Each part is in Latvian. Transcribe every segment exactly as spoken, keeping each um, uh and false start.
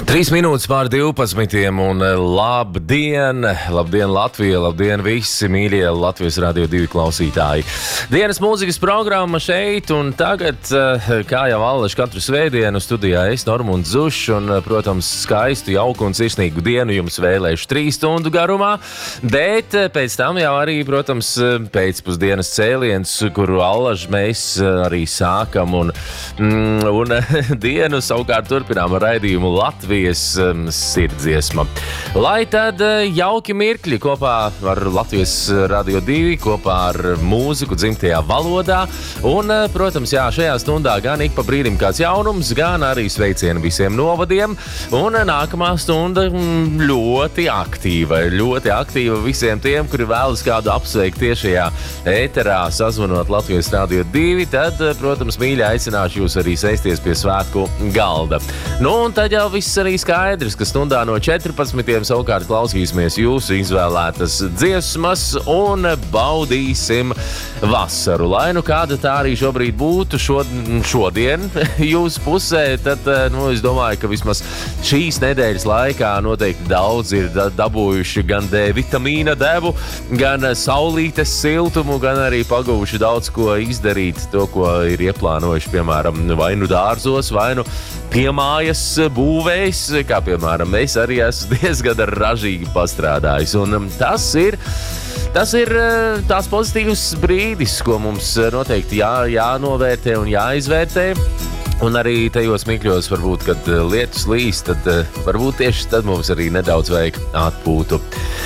Trīs minūtes pār divpadsmitiem un labdien, labdien Latvija, labdien visi mīļie Latvijas Radio divi klausītāji. Dienas mūzikas programma šeit un tagad, kā jau Allaž katru svētdienu studijā es, Normunds Zušs, un, protams, skaistu, jauku un sirsnīgu dienu jums vēlēšu trīs stundu garumā, bet pēc tam jau arī, protams, pēcpusdienas cēliens, kuru Allaž mēs arī sākam un, un dienu savukārt turpinām ar raidījumu Latvija sirdziesma. Lai tad jauki mirkļi kopā ar Latvijas Radio divi, kopā ar mūziku dzimtajā valodā. Un, protams, jā, šajā stundā gan ik pa brīdim kāds jaunums, gan arī sveicieni visiem novadiem. Un nākamā stunda ļoti aktīva, ļoti aktīva visiem tiem, kuri vēlas kādu apsveikt tiešajā ēterā, sazvanot Latvijas Radio divi. Tad, protams, mīļi aicināšu jūs arī sēsties pie svētku galda. Nu, un tad jau viss arī skaidrs, ka stundā no četrpadsmitiem savukārt klausīsimies jūsu izvēlētas dziesmas un baudīsim vasaru. Lai nu kāda tā arī šobrīd būtu šod, šodien jūsu pusē, tad nu, es domāju, ka vismaz šīs nedēļas laikā noteikti daudz ir dabūjuši gan D vitamīna devu, gan saulītes siltumu, gan arī pagūjuši daudz ko izdarīt, to, ko ir ieplānojuši, piemēram, vai nu dārzos, vai nu piemājas būvējs, kā piemēram es arī esmu diezgan ražīgi pastrādājis. Un tas ir, tas ir tās pozitīvs brīdis, ko mums noteikti jā, jānovērtē un jāizvērtē. Un arī tajos mikļos varbūt, kad lietus līst, tad varbūt tieši tad mums arī nedaudz vajag atpūtu.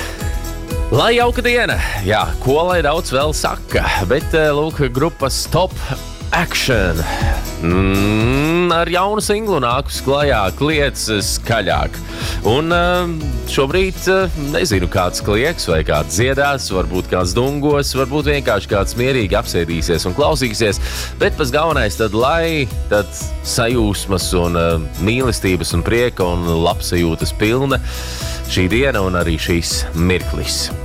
Lai jauka diena! Jā, ko lai daudz vēl saka, bet lūk, grupa Stop Action. Mm, ar jaunu singlu nākus klajā kliedz skaļāk. Un šobrīd nezinu, kāds klieks vai kāds dziedās, varbūt kāds dungos, varbūt vienkārši kāds mierīgi apsēdīsies un klausīsies, bet pats galvenais tad, lai tad sajūsmas un mīlestības un prieka un labsajūtas pilna šī diena un arī šīs mirklis.